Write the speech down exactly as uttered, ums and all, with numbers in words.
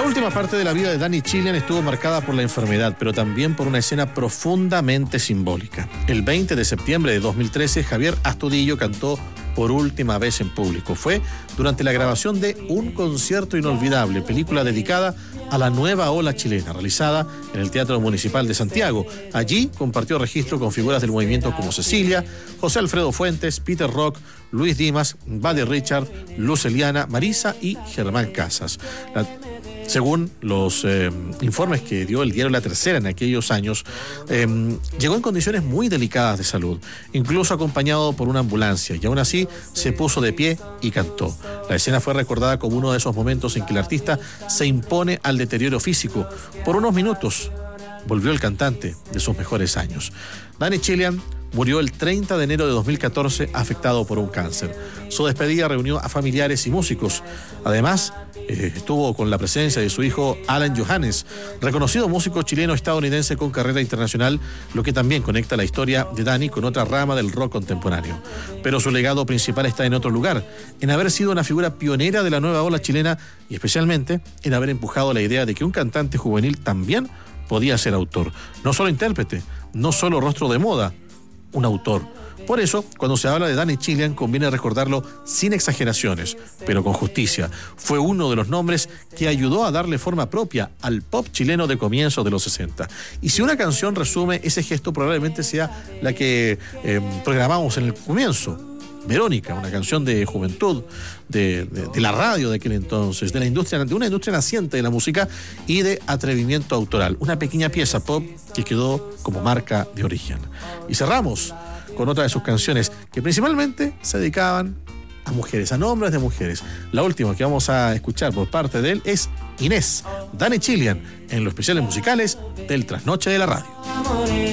última parte de la vida de Danny Chilian estuvo marcada por la enfermedad, pero también por una escena profundamente simbólica. El veinte de septiembre de dos mil trece, Javier Astudillo cantó por última vez en público. Fue durante la grabación de Un concierto inolvidable, película dedicada a la nueva ola chilena, realizada en el Teatro Municipal de Santiago. Allí compartió registro con figuras del movimiento como Cecilia, José Alfredo Fuentes, Peter Rock, Luis Dimas, Buddy Richard, Luz Eliana, Marisa y Germán Casas. La Según los eh, informes que dio el diario La Tercera en aquellos años, eh, llegó en condiciones muy delicadas de salud, incluso acompañado por una ambulancia, y aún así se puso de pie y cantó. La escena fue recordada como uno de esos momentos en que el artista se impone al deterioro físico. Por unos minutos volvió el cantante de sus mejores años. Danny Chilian murió el treinta de enero de dos mil catorce afectado por un cáncer. Su despedida reunió a familiares y músicos. Además, eh, estuvo con la presencia de su hijo Alan Johannes, reconocido músico chileno-estadounidense con carrera internacional, lo que también conecta la historia de Danny con otra rama del rock contemporáneo. Pero su legado principal está en otro lugar, en haber sido una figura pionera de la nueva ola chilena y especialmente en haber empujado la idea de que un cantante juvenil también podía ser autor. No solo intérprete, no solo rostro de moda, un autor. Por eso, cuando se habla de Danny Chilian, conviene recordarlo sin exageraciones, pero con justicia. Fue uno de los nombres que ayudó a darle forma propia al pop chileno de comienzos de los sesenta. Y si una canción resume ese gesto, probablemente sea la que eh, programamos en el comienzo. Verónica, una canción de juventud, de, de, de la radio de aquel entonces, de la industria, de una industria naciente de la música y de atrevimiento autoral. Una pequeña pieza pop que quedó como marca de origen. Y cerramos con otra de sus canciones que principalmente se dedicaban a mujeres, a nombres de mujeres. La última que vamos a escuchar por parte de él es Inés, Danny Chilian, en los especiales musicales del Trasnoche de la Radio.